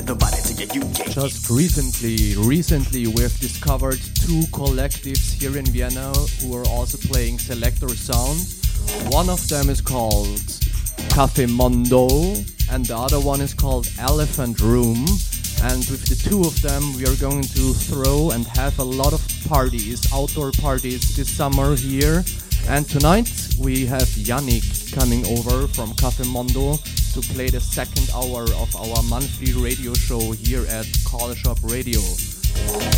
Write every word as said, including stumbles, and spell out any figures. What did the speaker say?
Just recently, recently we've discovered two collectives here in Vienna who are also playing selector sound. One of them is called Cafe Mondo and the other one is called Elephant Room. And with the two of them we are going to throw and have a lot of parties, outdoor parties this summer here. And tonight we have Yannick coming over from Cafe Mondo to play the second hour of our monthly radio show here at Call Shop Radio.